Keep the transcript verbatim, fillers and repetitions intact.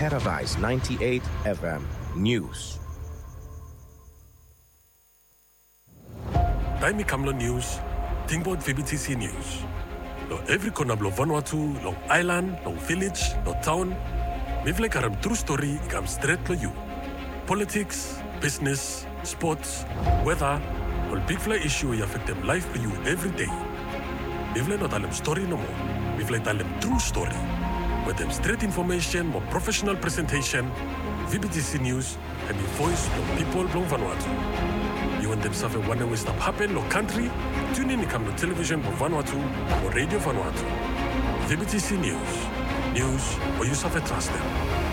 Paradise ninety-eight F M News. Taimi Kamlo News, Tingbot V B T C News. No every corner of Vanuatu, no island, no village, no town. Mivle karam true story ikam straight to you. Politics, business, sports, weather, all big fly issue will affect them life for you every day. Mivle not tell them story no more. Mivle tell them true story. With them straight information, more professional presentation, V B T C News, and the voice of people from Vanuatu. You want them suffer one way stop happen no country? Tune in to come to television for Vanuatu or radio Vanuatu. V B T C News. News where you suffer trust them.